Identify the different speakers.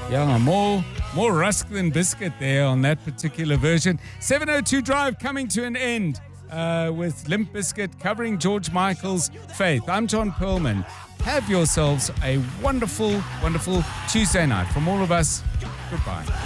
Speaker 1: Yeah, more rusk than biscuit there on that particular version. 702 Drive coming to an end with Limp Bizkit covering George Michael's Faith. I'm John Perlman. Have yourselves a wonderful, wonderful Tuesday night. From all of us, goodbye.